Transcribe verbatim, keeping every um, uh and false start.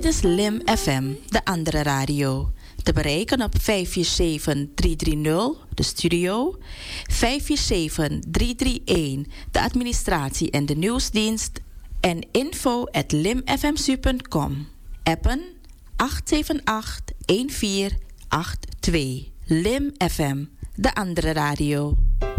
Dit is Lim F M, de andere radio. Te bereiken op vijf vier zeven drie drie nul, de studio. vijf vier zeven drie drie een, de administratie en de nieuwsdienst. En info at limfmsu punt com. Appen acht zeven acht een vier acht twee. Lim F M, de andere radio.